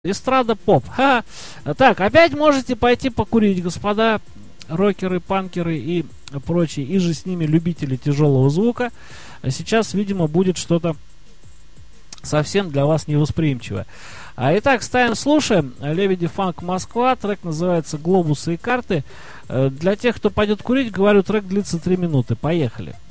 Эстрада поп. Ха. Так, опять можете пойти покурить, господа рокеры, панкеры и прочие, и же с ними любители тяжелого звука. Сейчас, видимо, будет что-то совсем для вас невосприимчивое. Итак, ставим, слушаем. Лебеди Фанк Москва. Трек называется «Глобусы и карты». Для тех, кто пойдет курить, говорю, трек длится 3 минуты. Поехали.